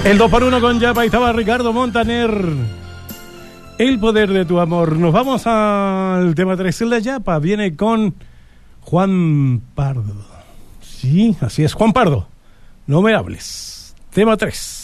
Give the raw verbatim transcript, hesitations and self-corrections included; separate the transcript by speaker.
Speaker 1: El dos por uno con Yapa, y estaba Ricardo Montaner. El poder de tu amor. Nos vamos al tema tres. El de Yapa viene con Juan Pardo. Sí, así es, Juan Pardo. No me hables. Tema tres.